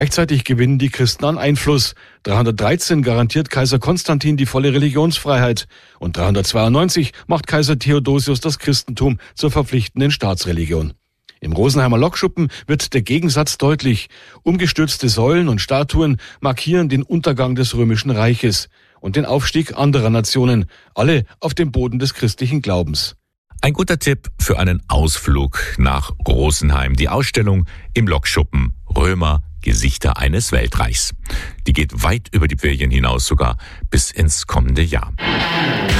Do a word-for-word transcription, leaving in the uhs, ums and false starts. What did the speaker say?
Gleichzeitig gewinnen die Christen an Einfluss. dreihundertdreizehn garantiert Kaiser Konstantin die volle Religionsfreiheit und dreihundertzweiundneunzig macht Kaiser Theodosius das Christentum zur verpflichtenden Staatsreligion. Im Rosenheimer Lokschuppen wird der Gegensatz deutlich. Umgestürzte Säulen und Statuen markieren den Untergang des Römischen Reiches und den Aufstieg anderer Nationen, alle auf dem Boden des christlichen Glaubens. Ein guter Tipp für einen Ausflug nach Rosenheim. Die Ausstellung im Lokschuppen Römer, Gesichter eines Weltreichs. Die geht weit über die Ferien hinaus, sogar bis ins kommende Jahr.